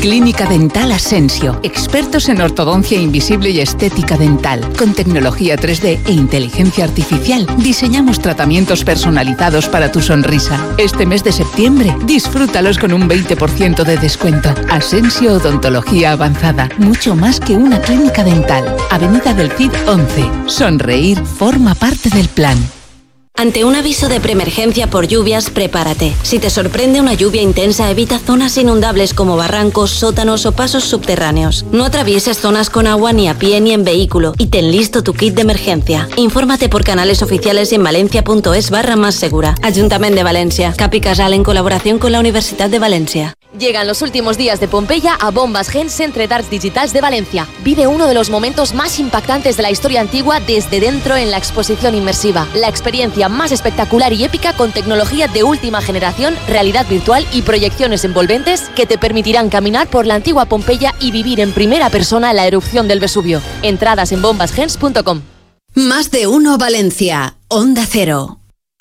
Clínica Dental Asensio, expertos en ortodoncia invisible y estética dental. Con tecnología 3D e inteligencia artificial, diseñamos tratamientos personalizados para tu sonrisa. Este mes de septiembre, disfrútalos con un 20% de descuento. Asensio Odontología Avanzada, mucho más que una clínica dental. Avenida del Cid 11. Sonreír forma parte del plan. Ante un aviso de preemergencia por lluvias, prepárate. Si te sorprende una lluvia intensa, evita zonas inundables como barrancos, sótanos o pasos subterráneos. No atravieses zonas con agua ni a pie ni en vehículo y ten listo tu kit de emergencia. Infórmate por canales oficiales y en valencia.es/mássegura. Ayuntamiento de Valencia. Capi Casal en colaboración con la Universidad de Valencia. Llegan los últimos días de Pompeya a Bombas Gen Centre d'Arts Digitals de Valencia. Vive uno de los momentos más impactantes de la historia antigua desde dentro en la exposición inmersiva. La experiencia más espectacular y épica con tecnología de última generación, realidad virtual y proyecciones envolventes que te permitirán caminar por la antigua Pompeya y vivir en primera persona la erupción del Vesubio. Entradas en bombasgens.com. Más de uno Valencia. Onda Cero.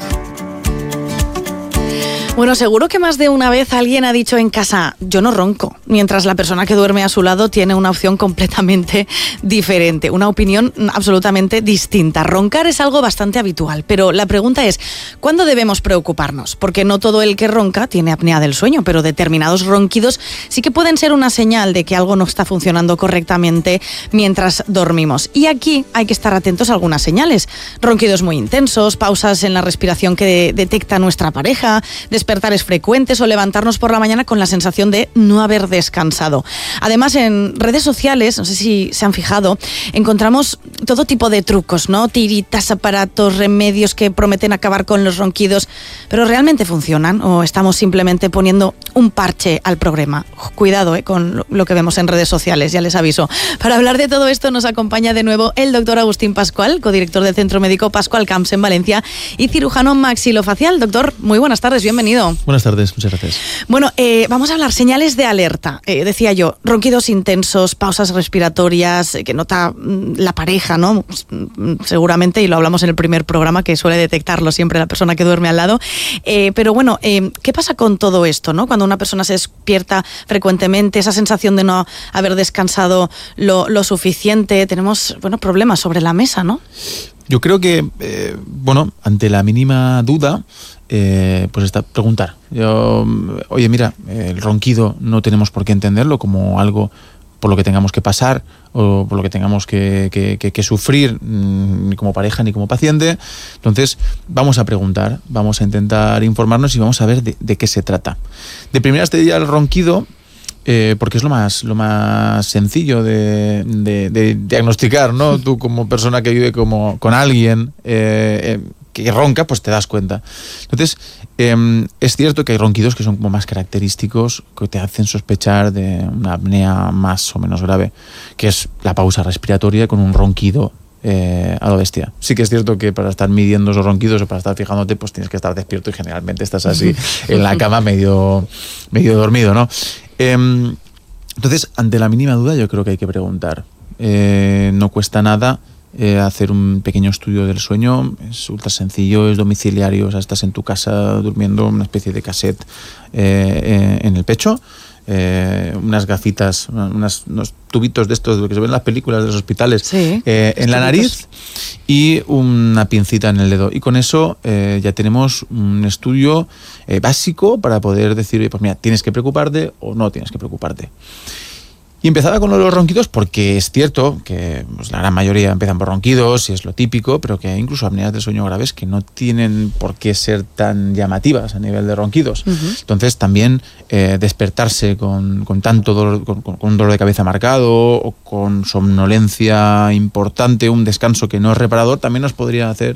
Bueno, seguro que más de una vez alguien ha dicho en casa, yo no ronco, mientras la persona que duerme a su lado tiene una opción completamente diferente, una opinión absolutamente distinta. Roncar es algo bastante habitual, pero la pregunta es, ¿cuándo debemos preocuparnos? Porque no todo el que ronca tiene apnea del sueño, pero determinados ronquidos sí que pueden ser una señal de que algo no está funcionando correctamente mientras dormimos. Y aquí hay que estar atentos a algunas señales. Ronquidos muy intensos, pausas en la respiración que detecta nuestra pareja, despertares frecuentes o levantarnos por la mañana con la sensación de no haber descansado. Además, en redes sociales, no sé si se han fijado, encontramos todo tipo de trucos, ¿no? Tiritas, aparatos, remedios que prometen acabar con los ronquidos, pero ¿realmente funcionan o estamos simplemente poniendo un parche al problema? Cuidado con lo que vemos en redes sociales, ya les aviso. Para hablar de todo esto nos acompaña de nuevo el doctor Agustín Pascual, codirector del Centro Médico Pascual Camps en Valencia y cirujano maxilofacial. Doctor, muy buenas tardes, bienvenido. Buenas tardes, muchas gracias. Bueno, vamos a hablar señales de alerta. Decía yo, ronquidos intensos, pausas respiratorias que nota la pareja, ¿no? Seguramente, y lo hablamos en el primer programa, que suele detectarlo siempre la persona que duerme al lado. Pero bueno, ¿qué pasa con todo esto, ¿no? Cuando una persona se despierta frecuentemente, esa sensación de no haber descansado lo suficiente, tenemos, problemas sobre la mesa, ¿no? Yo creo que, ante la mínima duda, pues está preguntar. Oye, mira, el ronquido no tenemos por qué entenderlo como algo por lo que tengamos que pasar o por lo que tengamos que sufrir, ni como pareja ni como paciente. Entonces, vamos a preguntar, vamos a intentar informarnos y vamos a ver de qué se trata. De primeras te diría el ronquido, porque es lo más sencillo de diagnosticar, ¿no? Tú como persona que vive con alguien que ronca, pues te das cuenta. Entonces, es cierto que hay ronquidos que son como más característicos, que te hacen sospechar de una apnea más o menos grave, que es la pausa respiratoria con un ronquido a lo bestia. Sí que es cierto que para estar midiendo esos ronquidos o para estar fijándote, pues tienes que estar despierto y generalmente estás así en la cama medio dormido, ¿no? Entonces, ante la mínima duda, yo creo que hay que preguntar. No cuesta nada hacer un pequeño estudio del sueño, es ultra sencillo, es domiciliario, o sea, estás en tu casa durmiendo, una especie de cassette en el pecho, unas gafitas, unos tubitos de estos que se ven en las películas de los hospitales, sí, en la nariz y una pincita en el dedo. Y con eso ya tenemos un estudio básico para poder decir, pues mira, tienes que preocuparte o no tienes que preocuparte. Y empezaba con los ronquidos porque es cierto que pues, la gran mayoría empiezan por ronquidos y es lo típico, pero que hay incluso apneas del sueño graves que no tienen por qué ser tan llamativas a nivel de ronquidos. Uh-huh. Entonces también despertarse con tanto dolor, con un dolor de cabeza marcado o con somnolencia importante, un descanso que no es reparador, también nos podría hacer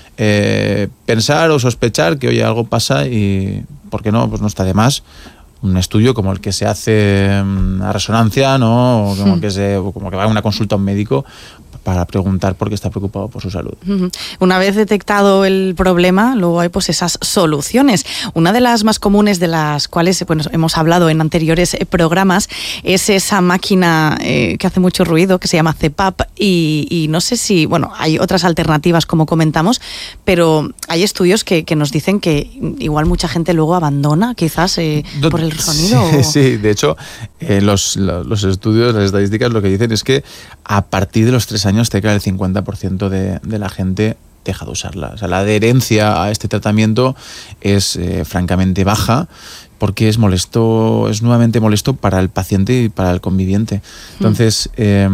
pensar o sospechar que oye, algo pasa y, ¿por qué no? Pues no está de más un estudio como el que se hace a resonancia, ¿no? O como que va a una consulta a un médico para preguntar por qué está preocupado por su salud. Una vez detectado el problema, luego hay pues esas soluciones. Una de las más comunes, de las cuales hemos hablado en anteriores programas, es esa máquina que hace mucho ruido, que se llama CPAP, y no sé si, hay otras alternativas como comentamos, pero hay estudios que nos dicen que igual mucha gente luego abandona quizás por el sonido. Sí, de hecho los estudios, las estadísticas lo que dicen es que a partir de los 3 años cerca del 50% de la gente deja de usarla. O sea, la adherencia a este tratamiento es francamente baja, porque es nuevamente molesto para el paciente y para el conviviente. Entonces,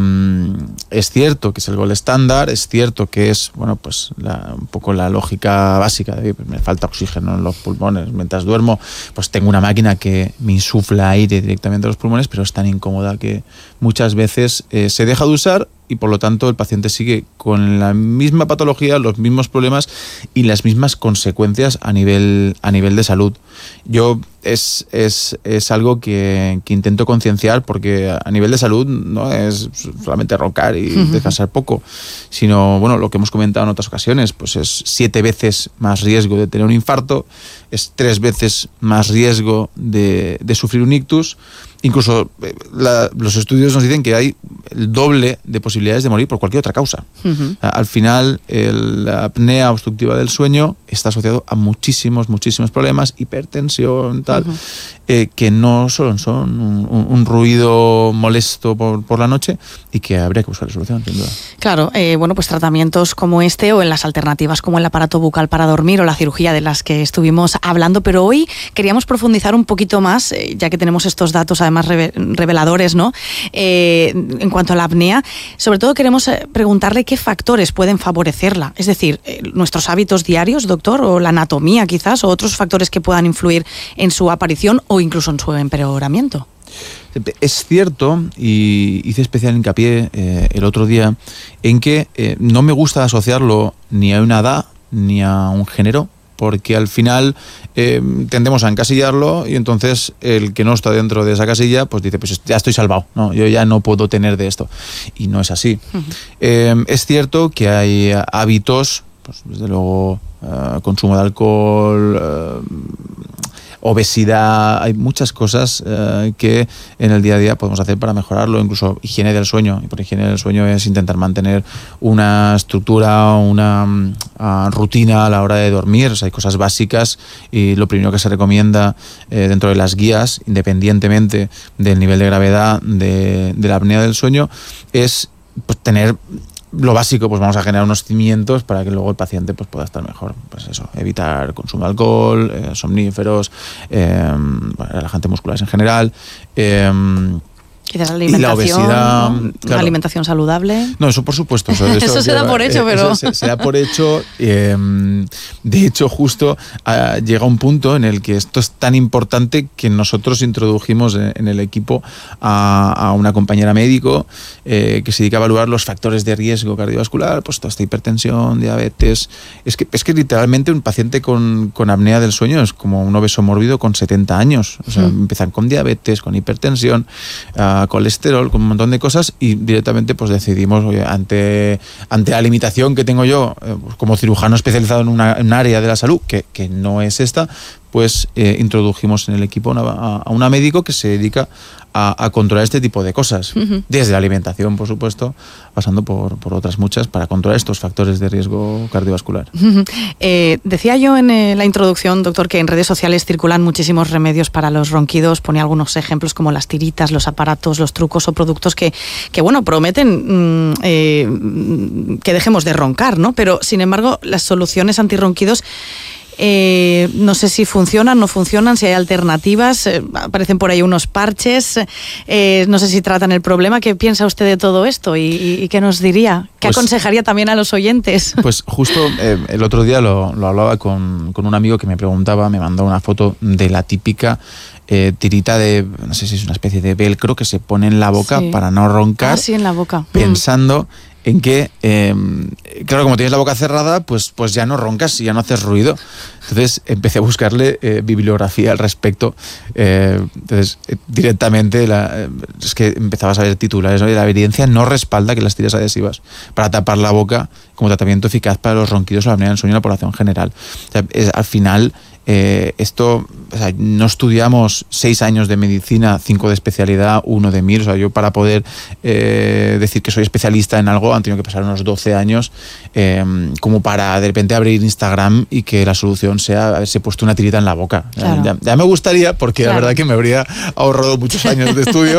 es cierto que es el gold estándar, es cierto que es, un poco la lógica básica de me falta oxígeno en los pulmones, mientras duermo, pues tengo una máquina que me insufla aire directamente a los pulmones, pero es tan incómoda que muchas veces se deja de usar y por lo tanto el paciente sigue con la misma patología, los mismos problemas y las mismas consecuencias a nivel de salud. Yo es algo que intento concienciar, porque a nivel de salud no es solamente roncar y descansar poco, sino lo que hemos comentado en otras ocasiones, pues es 7 veces más riesgo de tener un infarto, es 3 veces más riesgo de sufrir un ictus. Incluso los estudios nos dicen que hay el doble de posibilidades de morir por cualquier otra causa. Al final, la apnea obstructiva del sueño está asociado a muchísimos problemas, hipertensión, tal, que no solo son un ruido molesto por la noche y que habría que buscar solución, sin duda. Claro, pues tratamientos como este o en las alternativas como el aparato bucal para dormir o la cirugía de las que estuvimos hablando, pero hoy queríamos profundizar un poquito más, ya que tenemos estos datos además reveladores, ¿no? En cuanto a la apnea, sobre todo queremos preguntarle qué factores pueden favorecerla, es decir, nuestros hábitos diarios, doctor, o la anatomía quizás, o otros factores que puedan influir en su aparición o incluso en su empeoramiento. Es cierto, y hice especial hincapié el otro día, en que no me gusta asociarlo ni a una edad ni a un género, porque al final tendemos a encasillarlo y entonces el que no está dentro de esa casilla pues dice, pues ya estoy salvado, ¿no? Yo ya no puedo tener de esto. Y no es así. Es cierto que hay hábitos, pues desde luego consumo de alcohol, obesidad, hay muchas cosas que en el día a día podemos hacer para mejorarlo, incluso higiene del sueño. Y por higiene del sueño es intentar mantener una estructura, una rutina a la hora de dormir. O sea, hay cosas básicas y lo primero que se recomienda dentro de las guías, independientemente del nivel de gravedad de la apnea del sueño, es pues tener lo básico. Pues vamos a generar unos cimientos para que luego el paciente pues pueda estar mejor. Pues eso, evitar consumo de alcohol, somníferos, relajantes musculares en general, quizás la alimentación, y la obesidad, ¿no? claro. Una alimentación saludable. No, eso por supuesto. Eso se da por hecho, pero... Se da por hecho. De hecho, justo llega un punto en el que esto es tan importante que nosotros introdujimos en el equipo a una compañera médico que se dedica a evaluar los factores de riesgo cardiovascular, pues toda esta hipertensión, diabetes. Es que literalmente un paciente con apnea del sueño es como un obeso mórbido con 70 años. O sea, empiezan con diabetes, con hipertensión, colesterol, con un montón de cosas, y directamente pues decidimos, oye, ante la limitación que tengo yo como cirujano especializado en un área de la salud que no es esta, pues introdujimos en el equipo a una médico que se dedica a controlar este tipo de cosas, desde la alimentación, por supuesto, pasando por otras muchas, para controlar estos factores de riesgo cardiovascular. Decía yo en la introducción, doctor, que en redes sociales circulan muchísimos remedios para los ronquidos. Ponía algunos ejemplos como las tiritas, los aparatos, los trucos o productos que prometen que dejemos de roncar, ¿no? Pero, sin embargo, las soluciones antirronquidos no sé si funcionan, no funcionan, si hay alternativas, aparecen por ahí unos parches, no sé si tratan el problema. ¿Qué piensa usted de todo esto y qué nos diría? ¿Qué aconsejaría también a los oyentes? Pues justo el otro día lo hablaba con un amigo que me preguntaba, me mandó una foto de la típica tirita de, no sé si es una especie de velcro que se pone en la boca, sí, para no roncar. Sí, en la boca. Pensando en que, claro, como tienes la boca cerrada, pues ya no roncas y ya no haces ruido. Entonces empecé a buscarle bibliografía al respecto. Entonces, directamente, es que empezabas a ver titulares, ¿no? Y la evidencia no respalda que las tiras adhesivas para tapar la boca como tratamiento eficaz para los ronquidos o la apnea del sueño en la población general. O sea, al final, esto, o sea, no estudiamos 6 años de medicina, 5 de especialidad, 1 de MIR. O sea, yo para poder decir que soy especialista en algo han tenido que pasar unos 12 años como para de repente abrir Instagram y que la solución sea haberse puesto una tirita en la boca. Claro. Ya me gustaría, porque la verdad que me habría ahorrado muchos años de estudio.